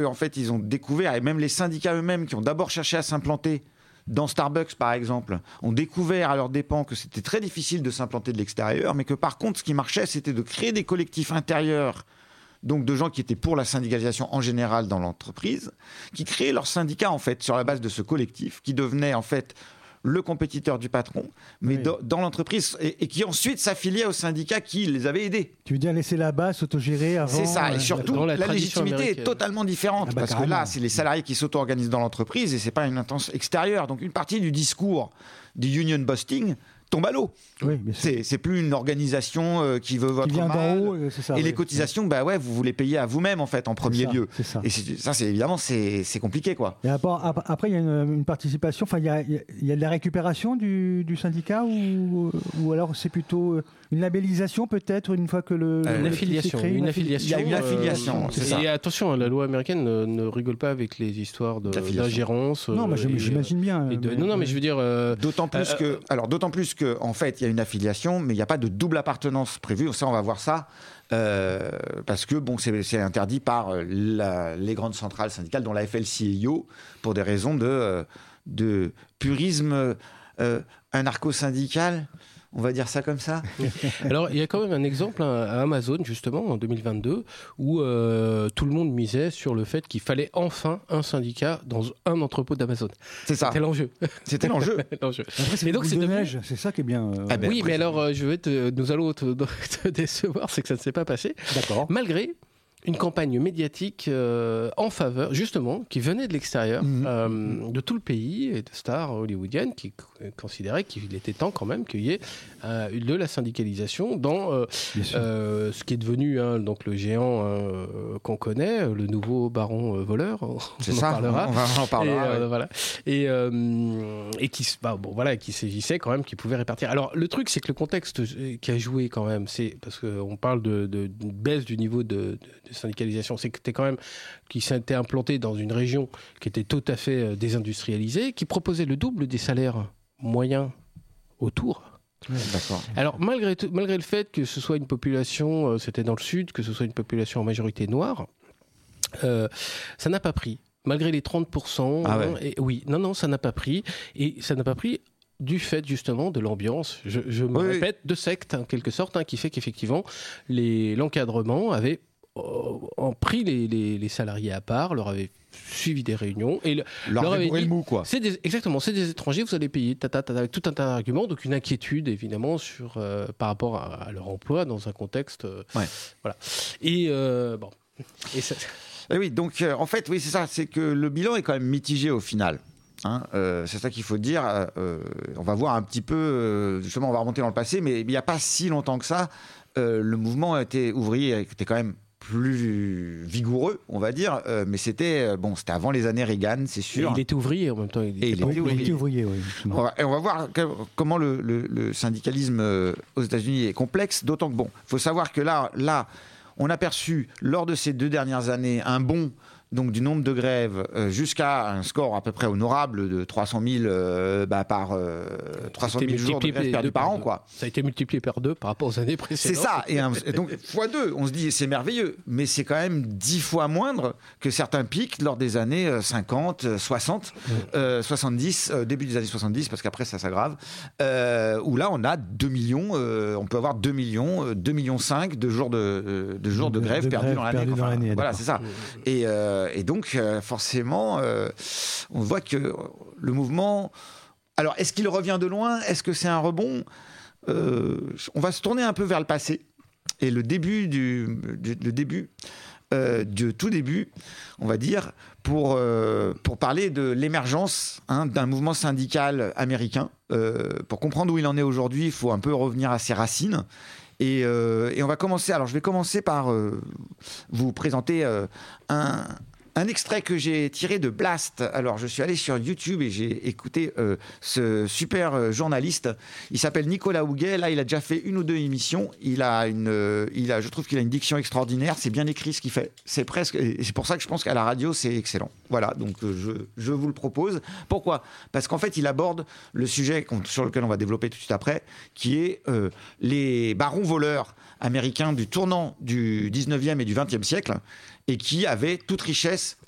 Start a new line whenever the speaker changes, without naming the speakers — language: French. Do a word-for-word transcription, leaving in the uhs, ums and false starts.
En fait, ils ont découvert, et même les syndicats eux-mêmes qui ont d'abord cherché à s'implanter dans Starbucks, par exemple, ont découvert à leurs dépens que c'était très difficile de s'implanter de l'extérieur, mais que par contre, ce qui marchait, c'était de créer des collectifs intérieurs, donc de gens qui étaient pour la syndicalisation en général dans l'entreprise, qui créaient leur syndicat, en fait, sur la base de ce collectif, qui devenait, en fait, le compétiteur du patron, mais oui. dans, dans l'entreprise, et, et qui ensuite s'affiliait au syndicat qui les avait aidés.
Tu veux dire laisser la base s'autogérer avant?
C'est ça, et surtout, la, la légitimité américaine est totalement différente, ah bah, parce carrément. Que là, c'est les salariés qui s'auto-organisent dans l'entreprise, et c'est pas une intention extérieure. Donc une partie du discours du union busting tombe à l'eau.
Oui,
c'est, c'est plus une organisation euh, qui veut votre
qui vient
mal.
D'en haut, c'est ça,
et
oui.
les cotisations, bah ouais, vous vous les payez à vous-même en fait en premier
c'est ça,
lieu.
C'est ça.
Et c'est, ça, c'est évidemment, c'est, c'est compliqué quoi.
Et après, il y a une, une participation. Enfin, il y a, il y a de la récupération du, du syndicat ou, ou alors c'est plutôt une labellisation peut-être une fois que le.
Euh, une affiliation.
Créé,
une,
une
affiliation.
Il y a une affiliation.
Euh,
c'est
et
ça.
Et attention, la loi américaine ne, ne rigole pas avec les histoires de, d'ingérence.
Non, mais
et,
j'imagine bien.
De,
mais,
non, non, mais je veux dire. Euh,
d'autant plus euh, que, alors d'autant plus que, en fait, il y a une affiliation, mais il n'y a pas de double appartenance prévue. Ça, on va voir ça. Euh, parce que bon, c'est, c'est interdit par la, les grandes centrales syndicales, dont la F L C I O, pour des raisons de, de purisme euh, anarcho-syndical. On va dire ça comme ça.
Alors, il y a quand même un exemple hein, à Amazon, justement, en deux mille vingt-deux, où euh, tout le monde misait sur le fait qu'il fallait enfin un syndicat dans un entrepôt d'Amazon.
C'est ça.
C'était l'enjeu.
C'était l'enjeu.
l'enjeu.
Après, c'est, donc, c'est, de neige, c'est ça qui est bien. Euh...
Ah ben, oui, après, mais alors, euh, je vais te, nous allons te, te décevoir, c'est que ça ne s'est pas passé.
D'accord.
Malgré une campagne médiatique euh, en faveur, justement, qui venait de l'extérieur, mmh. euh, de tout le pays, et de stars hollywoodiennes qui c- considéraient qu'il était temps quand même qu'il y ait euh, de la syndicalisation dans euh, euh, ce qui est devenu hein, donc le géant euh, qu'on connaît, le nouveau baron euh, voleur. On
C'est
en
ça,
parlera.
on, va, on en parlera.
Et, euh,
ouais.
voilà. et, euh, et qui, bah, bon, voilà, qui s'agissait quand même, qui pouvait répartir. Alors, le truc, c'est que le contexte qui a joué quand même, c'est parce qu'on parle de, de, d'une baisse du niveau de, de syndicalisation, c'est que c'était quand même qui s'était implanté dans une région qui était tout à fait désindustrialisée, qui proposait le double des salaires moyens autour.
Ouais, d'accord.
Alors malgré tout, malgré le fait que ce soit une population, euh, c'était dans le sud, que ce soit une population en majorité noire, euh, ça n'a pas pris. Malgré les trente pour cent,
ah ouais.
hein, et, oui, non, non, ça n'a pas pris, et ça n'a pas pris. Du fait justement de l'ambiance, je, je me
oui,
répète, de secte en quelque sorte, hein, qui fait qu'effectivement les, l'encadrement avait ont pris les, les, les salariés à part, leur avait suivi des réunions et le,
leur,
leur avait dit,
le mou, quoi.
C'est des, exactement, c'est des étrangers, vous allez payer, tata, tata, avec tout un tas d'arguments, donc une inquiétude évidemment sur, euh, par rapport à, à leur emploi dans un contexte. Euh,
ouais.
Voilà. Et euh, bon. Et ça...
et oui, donc euh, en fait, oui, c'est ça, c'est que le bilan est quand même mitigé au final. Hein, euh, c'est ça qu'il faut dire. Euh, on va voir un petit peu, euh, justement, on va remonter dans le passé, mais il n'y a pas si longtemps que ça, euh, le mouvement était ouvrier était quand même plus vigoureux, on va dire, euh, mais c'était bon, c'était avant les années Reagan, c'est sûr.
Et il était ouvrier en même temps. Il
et
était,
il était ouvrier.
Il était ouvrier, oui.
On va, et on va voir que, comment le, le, le syndicalisme euh, aux États-Unis est complexe, d'autant que bon, il faut savoir que là, là, on a perçu lors de ces deux dernières années un bond. Donc du nombre de grèves euh, jusqu'à un score à peu près honorable de trois cent mille euh, bah, par euh, trois cent mille jours de grève perdus par an, quoi.
Ça a été multiplié par deux par rapport aux années précédentes.
C'est ça, et, un, et donc fois deux, on se dit c'est merveilleux, mais c'est quand même dix fois moindre que certains pics lors des années cinquante, soixante, euh, soixante-dix, euh, début des années soixante-dix, parce qu'après ça s'aggrave, euh, où là on a deux millions, euh, on peut avoir deux millions, deux millions cinq de jours de, de, jours de, de grève de perdus grève dans l'année.
Perdu
enfin,
dans l'année
voilà, c'est ça. Et euh, Et donc, euh, forcément, euh, on voit que le mouvement... Alors, est-ce qu'il revient de loin ? Est-ce que c'est un rebond ? euh, On va se tourner un peu vers le passé. Et le début du... du le début, euh, du tout début, on va dire, pour, euh, pour parler de l'émergence hein, d'un mouvement syndical américain. Euh, pour comprendre où il en est aujourd'hui, il faut un peu revenir à ses racines. Et, euh, et on va commencer... Alors, je vais commencer par euh, vous présenter euh, un... Un extrait que j'ai tiré de Blast. Alors, je suis allé sur YouTube et j'ai écouté euh, ce super euh, journaliste. Il s'appelle Nicolas Houguet. Là, il a déjà fait une ou deux émissions. Il a une, euh, il a, je trouve qu'il a une diction extraordinaire. C'est bien écrit ce qu'il fait. C'est presque, et c'est pour ça que je pense qu'à la radio, c'est excellent. Voilà. Donc, euh, je, je vous le propose. Pourquoi ? Parce qu'en fait, il aborde le sujet sur lequel on va développer tout de suite après, qui est euh, les barons voleurs américains du tournant du dix-neuvième et du vingtième siècle, et qui avaient toute richesse